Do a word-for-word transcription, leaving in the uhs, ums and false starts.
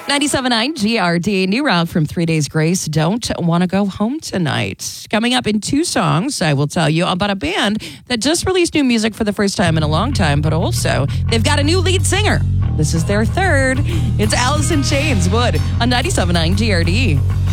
ninety-seven point nine G R D, new round from Three Days Grace, Don't Want to Go Home Tonight. Coming up in two songs, I will tell you about a band that just released new music for the first time in a long time, but also they've got a new lead singer. This is their third. It's Alice in Chains, Wood, on ninety-seven point nine G R D.